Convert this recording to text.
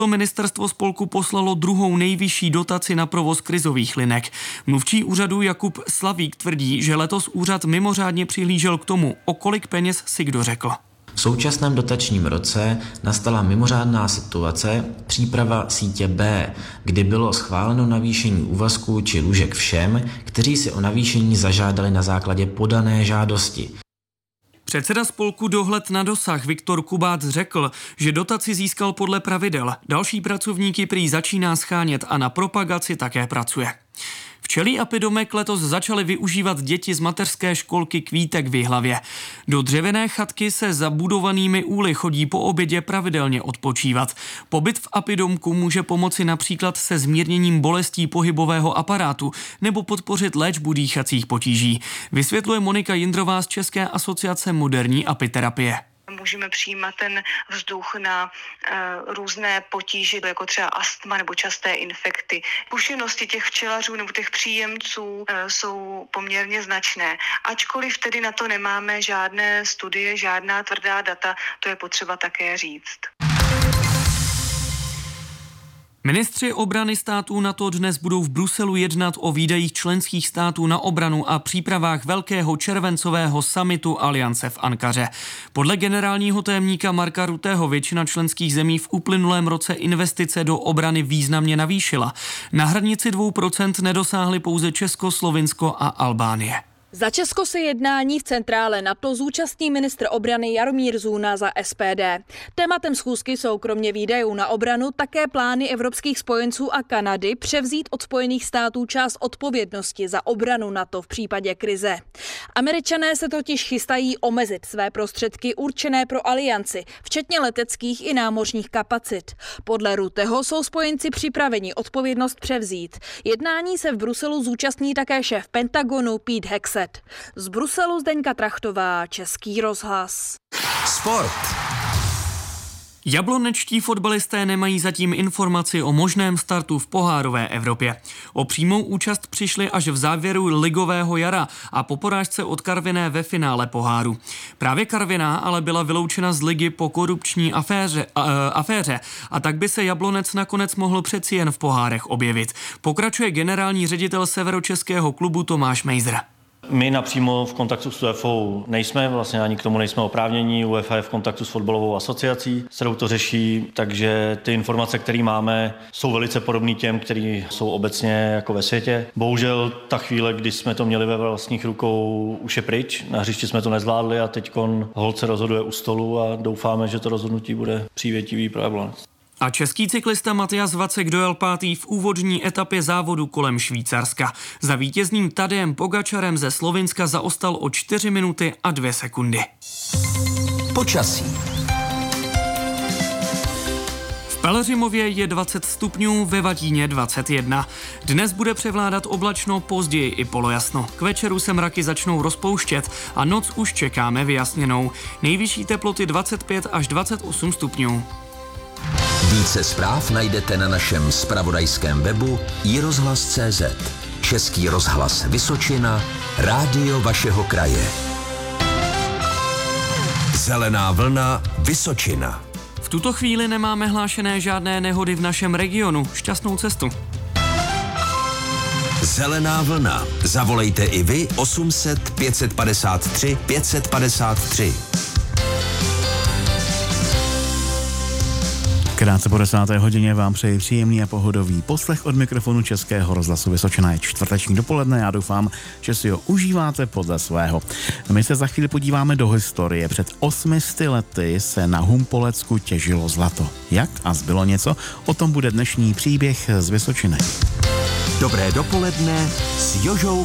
Ministerstvo spolku poslalo druhou nejvyšší dotaci na provoz krizových linek. Mluvčí úřadu Jakub Slavík tvrdí, že letos úřad mimořádně přihlížel k tomu, o kolik peněz si kdo řekl. V současném dotačním roce nastala mimořádná situace příprava sítě B, kdy bylo schváleno navýšení úvazků či lůžek všem, kteří si o navýšení zažádali na základě podané žádosti. Předseda spolku Dohled na dosah Viktor Kubác řekl, že dotaci získal podle pravidel. Další pracovníky prý začíná schánět a na propagaci také pracuje. Včelí apidomek letos začaly využívat děti z mateřské školky Kvítek v Jihlavě. Do dřevěné chatky se zabudovanými úly chodí po obědě pravidelně odpočívat. Pobyt v apidomku může pomoci například se zmírněním bolestí pohybového aparátu nebo podpořit léčbu dýchacích potíží. Vysvětluje Monika Jindrová z České asociace moderní apiterapie. Můžeme přijímat ten vzduch na různé potíže, jako třeba astma nebo časté infekty. Zkušenosti těch včelařů nebo těch příjemců jsou poměrně značné. Ačkoliv tedy na to nemáme žádné studie, žádná tvrdá data, to je potřeba také říct. Ministři obrany států NATO dnes budou v Bruselu jednat o výdajích členských států na obranu a přípravách velkého červencového summitu Aliance v Ankaře. Podle generálního tajemníka Marka Rutteho většina členských zemí v uplynulém roce investice do obrany významně navýšila. Na hranici 2% nedosáhly pouze Česko, Slovinsko a Albánie. Za Česko se jednání v centrále NATO zúčastní ministr obrany Jaromír Zůna za SPD. Tématem schůzky jsou kromě výdajů na obranu také plány evropských spojenců a Kanady převzít od Spojených států část odpovědnosti za obranu NATO v případě krize. Američané se totiž chystají omezit své prostředky určené pro alianci, včetně leteckých i námořních kapacit. Podle Rutteho jsou spojenci připraveni odpovědnost převzít. Jednání se v Bruselu zúčastní také šéf Pentagonu Pete Hegseth. Z Bruselu Zdeňka Trachtová, Český rozhlas. Sport. Jablonečtí fotbalisté nemají zatím informaci o možném startu v pohárové Evropě. O přímou účast přišli až v závěru ligového jara a po porážce od Karviné ve finále poháru. Právě Karviná ale byla vyloučena z ligy po korupční aféře a tak by se Jablonec nakonec mohl přeci jen v pohárech objevit. Pokračuje generální ředitel severočeského klubu Tomáš Mejzr. My napřímo v kontaktu s UEFou nejsme, vlastně ani k tomu nejsme oprávnění. UEFA je v kontaktu s fotbalovou asociací, s kterou to řeší, takže ty informace, které máme, jsou velice podobné těm, které jsou obecně jako ve světě. Bohužel ta chvíle, kdy jsme to měli ve vlastních rukou, už je pryč. Na hřišti jsme to nezvládli a teďkon holt se rozhoduje u stolu a doufáme, že to rozhodnutí bude přívětivý pro Jablonec. A český cyklista Matyas Vacek dojel pátý v úvodní etapě závodu kolem Švýcarska. Za vítězným Tadejem Pogačarem ze Slovinska zaostal o 4 minuty a 2 sekundy. Počasí. V Pelhřimově je 20 stupňů, ve Vatíně 21. Dnes bude převládat oblačno, později i polojasno. K večeru se mraky začnou rozpouštět a noc už čekáme vyjasněnou. Nejvyšší teploty 25 až 28 stupňů. Více zpráv najdete na našem zpravodajském webu iRozhlas.cz. Český rozhlas Vysočina, rádio vašeho kraje. Zelená vlna Vysočina. V tuto chvíli nemáme hlášené žádné nehody v našem regionu. Šťastnou cestu. Zelená vlna. Zavolejte i vy 800 553 553. Krátce po 10. hodině vám přeji příjemný a pohodový poslech od mikrofonu Českého rozhlasu Vysočina. Je čtvrteční dopoledne, já doufám, že si ho užíváte podle svého. My se za chvíli podíváme do historie. Před 800 lety se na Humpolecku těžilo zlato. Jak a zbylo něco? O tom bude dnešní příběh z Vysočiny. Dobré dopoledne s Jožou